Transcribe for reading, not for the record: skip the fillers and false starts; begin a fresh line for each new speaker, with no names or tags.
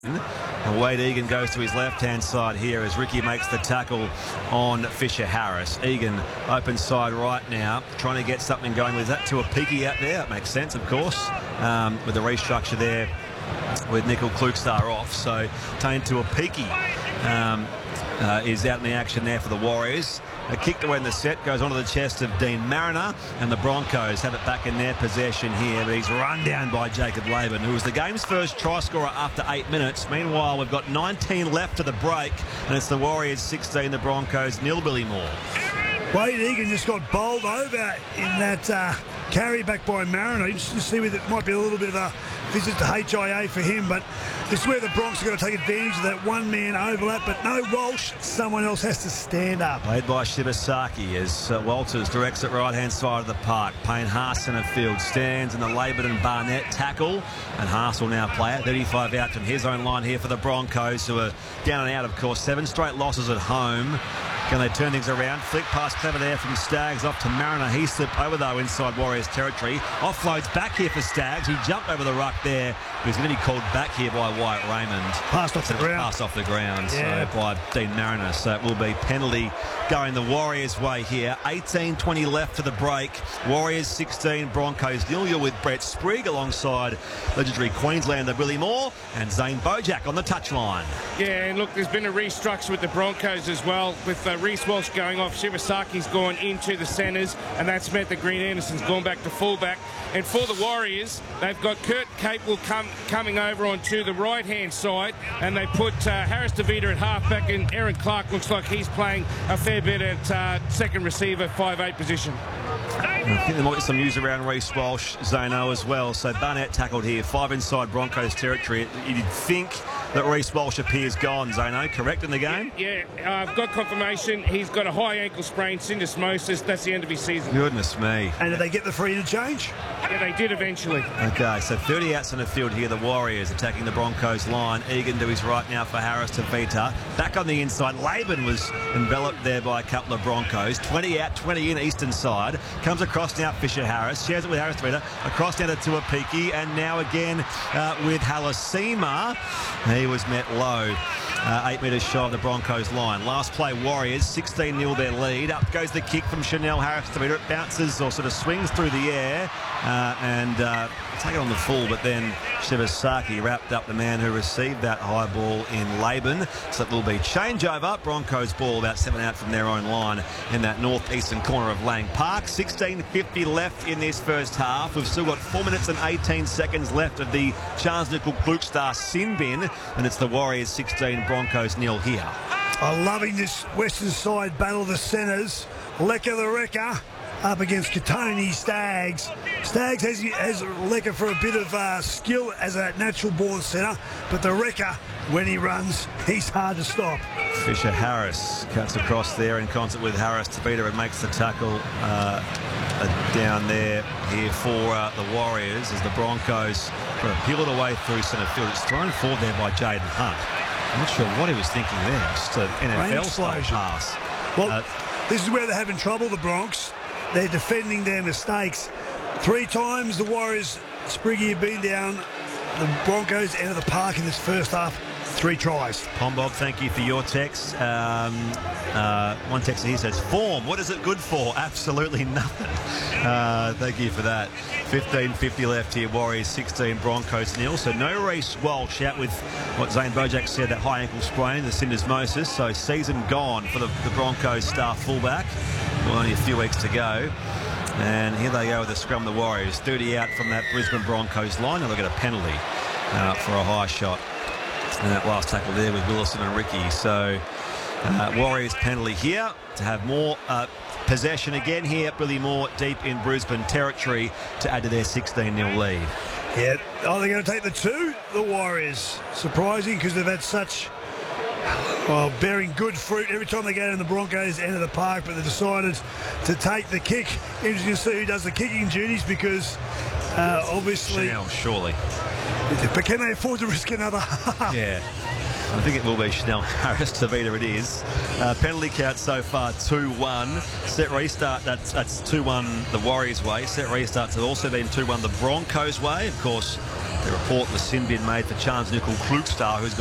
And Wade Egan goes to his left-hand side here as Ricky makes the tackle on Fisher Harris. Egan open side right now, trying to get something going with that to a peaky out there. That makes sense, of course, with the restructure there with Nickel Klukstar off. So Tane to a peaky is out in the action there for the Warriors. A kick away in the set goes onto the chest of Dean Mariner, and the Broncos have it back in their possession here, but he's run down by Jacob Laban, who was the game's first try scorer after 8 minutes. Meanwhile, we've got 19 left to the break, and it's the Warriors 16, the Broncos 0. Billy Moore.
Wade Egan just got bowled over in that carry back by Mariner. You just see whether it might be a little bit of a visit to HIA for him, but this is where the Bronx are going to take advantage of that one-man overlap, but no Walsh. Someone else has to stand up.
Played by Shibasaki as Walters directs it right-hand side of the park. Payne Haas in a field stands in the Laban and Barnett tackle, and Haas will now play it. 35 out from his own line here for the Broncos, who are down and out, of course. 7 straight losses at home. Can they turn things around? Flick pass clever there from Staggs off to Mariner. He slipped over, though, inside Warriors territory. Offloads back here for Staggs. He jumped over the ruck there, but he's going to be called back here by Wyatt Raymond.
Passed off the ground.
Passed off the ground, so by Dean Mariner. So it will be penalty going the Warriors' way here. 18:20 left to the break. Warriors 16, Broncos 0. You're with Brett Sprigg alongside legendary Queenslander Billy Moore and Zane Bojack on the touchline.
Yeah, and look, there's been a restructure with the Broncos as well, with Reece Walsh going off. Shibasaki's gone into the centres, and that's meant that Green Anderson's gone back to fullback. And for the Warriors, they've got Kurt Capewell coming over onto the right-hand side, and they put Harris DeVita at halfback, and Aaron Clark looks like he's playing a fair bit at second receiver, 5'8" position.
I think there might be some news around Reece Walsh, Zano, as well. So Barnett tackled here, 5 inside Broncos territory. You'd think that Reece Walsh appears gone, Zano, correct, in the game?
Yeah, I've got confirmation. He's got a high ankle sprain, syndesmosis. That's the end of his season.
Goodness me.
And did they get the free interchange?
Yeah, they did eventually.
Okay, so 30 outs in the field here. The Warriors attacking the Broncos line. Egan to his right now for Harris DeVita. Back on the inside. Laban was enveloped there by a couple of Broncos. 20 out, 20 in, eastern side. Comes across now Fisher Harris. Shares it with Harris DeVita. Across down to Tuapiki. And now again with Halasima. He was met low. 8 metres shy of the Broncos line. Last play, Warriors, 16-0 their lead. Up goes the kick from Chanel Harris DeVita. It bounces or sort of swings through the air and take it on the full, but then Shibasaki wrapped up the man who received that high ball in Laban. So it will be changeover. Broncos ball about 7 out from their own line in that northeastern corner of Lang Park. 16:50 left in this first half. We've still got 4 minutes and 18 seconds left of the Charles Nickel Klukstar sin bin, and it's the Warriors 16, Broncos 0 here.
I'm loving this western side battle of the centres. Lecker the Wrecker up against Katoni Staggs. Staggs has Lecker for a bit of skill as a natural born centre, but the Wrecker, when he runs, he's hard to stop.
Fisher Harris cuts across there in concert with Harris DeVita and makes the tackle down there here for the Warriors as the Broncos peel it away through centre field. It's thrown forward there by Jaden Hunt. I'm not sure what he was thinking there. Just an NFL-style pass.
Well, this is where they're having trouble, the Bronx. They're defending their mistakes. 3 times the Warriors, Spriggy, have been down. The Broncos enter the park in this first half. 3 tries.
Pombob, thank you for your text. One text here says, form, what is it good for? Absolutely nothing. Thank you for that. 15:50 left here. Warriors 16, Broncos 0. So no Reece Walsh out with what Zane Bojack said, that high ankle sprain, the syndesmosis. So season gone for the Broncos star fullback. Well, only a few weeks to go. And here they go with the scrum of the Warriors. 30 out from that Brisbane Broncos line. And they'll get a penalty for a high shot. And that last tackle there with Willison and Ricky. So Warriors penalty here to have more possession again here. Billy Moore deep in Brisbane territory to add to their 16-0 lead.
Yeah, are they going to take the 2? The Warriors. Surprising because they've had such, well, bearing good fruit every time they go in the Broncos end of the park, but they decided to take the kick. Interesting to see who does the kicking duties because obviously...
Chanel, surely.
But can they afford to risk another half?
Yeah. I think it will be Chanel Harris DeVita. It is. Penalty count so far 2-1. Set restart, that's 2-1 the Warriors way. Set restart has also been 2-1 the Broncos way. Of course, The report, the sin bin made for Chance Nickel Klugstar, who's got